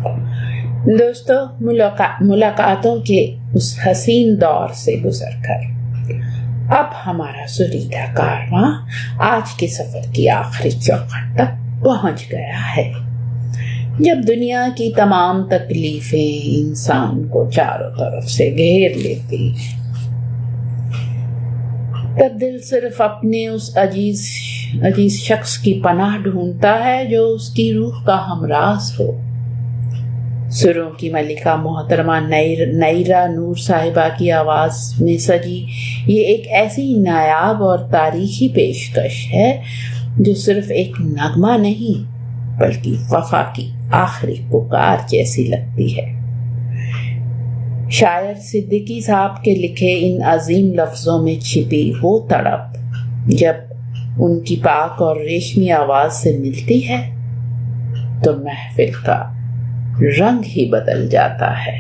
دوستو، ملاقاتوں کے اس حسین دور سے گزر کر اب ہمارا سریلا کارواں آج کے سفر کی آخری چوکھٹ تک پہنچ گیا ہے، جب دنیا کی تمام تکلیفیں انسان کو چاروں طرف سے گھیر لیتی ہیں، تب دل صرف اپنے اس عزیز شخص کی پناہ ڈھونڈتا ہے جو اس کی روح کا ہمراز ہو۔ سروں کی ملکہ محترمہ نیرا نور صاحبہ کی آواز میں سجی یہ ایک ایسی نایاب اور تاریخی پیشکش ہے جو صرف ایک نغمہ نہیں بلکہ وفا کی آخری پکار جیسی لگتی ہے۔ شاعر صدیقی صاحب کے لکھے ان عظیم لفظوں میں چھپی وہ تڑپ جب ان کی پاک اور ریشمی آواز سے ملتی ہے تو محفل کا رنگ ہی بدل جاتا ہے۔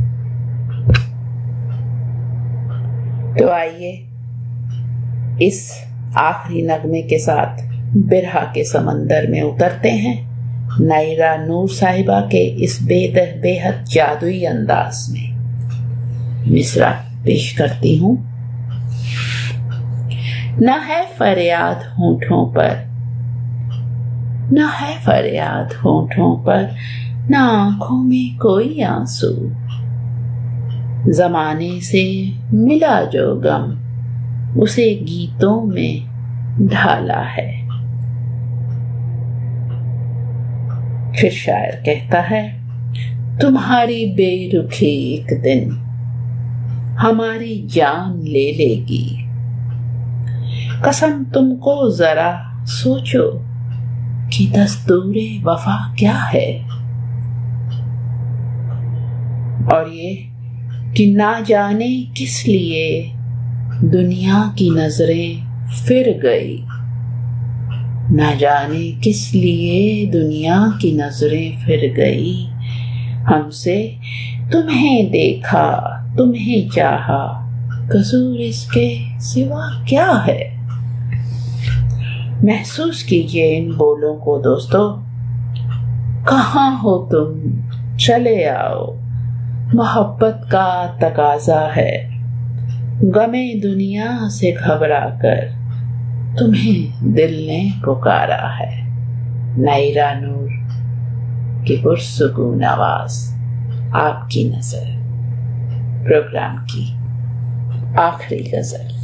تو آئیے اس آخری نغمے کے ساتھ برہا کے سمندر میں اترتے ہیں، نیرا نور صاحبہ کے اس بے حد جادوئی انداز میں۔ مصرع پیش کرتی ہوں۔ نہ ہے فریاد ہونٹوں پر، نہ ہے فریاد ہونٹوں پر، نہ آنکھوں میں کوئی آنسو، زمانے سے ملا جو غم اسے گیتوں میں ڈھالا ہے۔ پھر شاعر کہتا ہے، تمہاری بے رخی ایک دن ہماری جان لے لے گی، قسم تم کو ذرا سوچو کہ دستور وفا کیا ہے، اور یہ کہ نہ جانے کس لیے دنیا کی نظریں پھر گئی، نہ جانے کس لیے دنیا کی نظریں پھر گئی، ہم سے تمہیں دیکھا تمہیں چاہا، قصور اس کے سوا کیا ہے۔ محسوس کیجئے ان بولوں کو دوستو، کہاں ہو تم چلے آؤ، محبت کا تقاضا ہے، غم دنیا سے گھبرا کر تمہیں دل نے پکارا ہے۔ نیرا نور کی پرسکون آواز، آپ کی نظر، پروگرام کی آخری غزل۔